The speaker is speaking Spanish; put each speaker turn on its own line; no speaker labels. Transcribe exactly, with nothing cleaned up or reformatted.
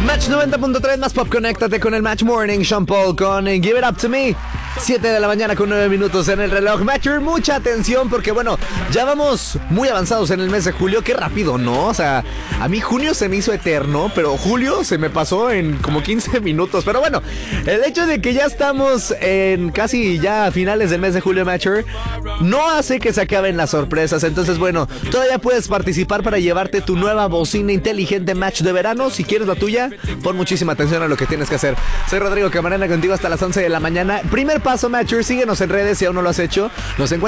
Match noventa punto tres más pop, conéctate con el Match Morning. Sean Paul con Give It Up To Me. siete de la mañana con nueve minutos en el reloj. Matcher, mucha atención porque bueno, ya vamos muy avanzados en el mes de julio. Qué rápido, ¿no? O sea, a mí junio se me hizo eterno, pero julio se me pasó en como quince minutos. Pero bueno, el hecho de que ya estamos en casi ya a finales del mes de julio, Matcher, no hace que se acaben las sorpresas. Entonces bueno, todavía puedes participar para llevarte tu nueva bocina inteligente Match de verano. Si quieres la tuya, pon muchísima atención a lo que tienes que hacer. Soy Rodrigo Camarena contigo hasta las once de la mañana. Primer paso, Matcher, síguenos en redes si aún no lo has hecho. Nos encuentras